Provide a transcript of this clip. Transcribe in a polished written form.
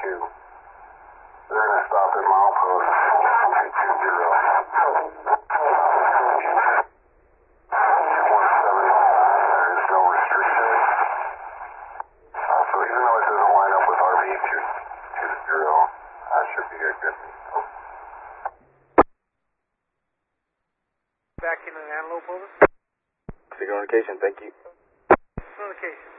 They're going to stop at milepost 220. 170. There's no restriction. So even though it doesn't line up with RV 220, I should be good. Back in an antelope, over. Signal indication, thank you. Notification.